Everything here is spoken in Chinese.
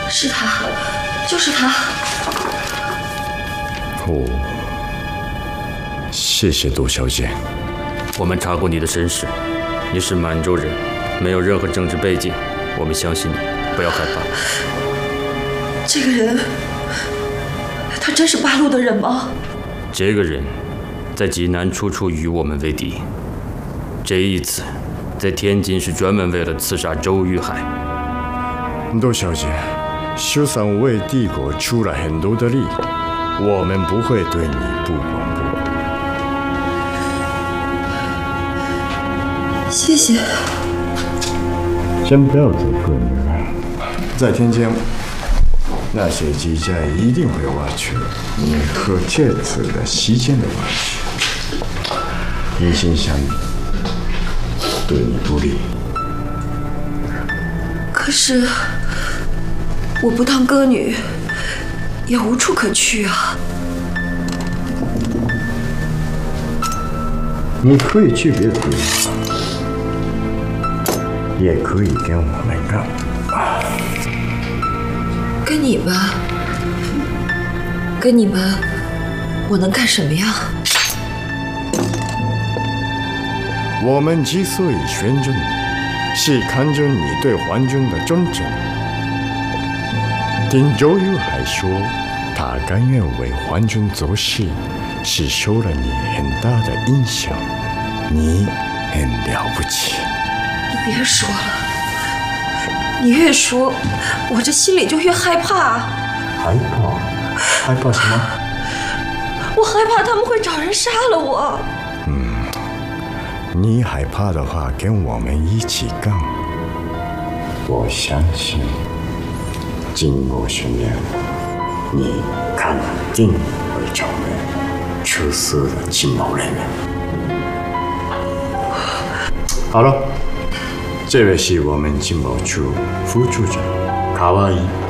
是他，就是他。 哦，谢谢杜小姐。 我们查过你的身世，你是满洲人，没有任何政治背景，我们相信你，不要害怕。 这个人，他真是八路的人吗？ 这个人，在济南处处与我们为敌，这一次，在天津是专门为了刺杀周玉海。 杜小姐，就算为帝国出了很多的力，我们不会对你不管不顾。 谢谢。 先不要责怪女儿，在天津，那些机甲一定会挖取你和这次的西迁的关系，一心想对你不利。 可是我不当歌女，也无处可去啊。 你可以去别的地方，也可以跟我们干。 跟你们？跟你们，我能干什么呀？ 我们之所以选中你，是看中你对皇军的忠诚。听周玉海说，他甘愿为皇军做事，是受了你很大的影响。你很了不起。 你别说了，你越说，我这心里就越害怕。 害怕？害怕什么？ 我害怕他们会找人杀了我。 你害怕的话，跟我们一起干。我相信，经过训练，你肯定会成为出色的情报人员。好了，这位是我们情报处副处长卡哇伊。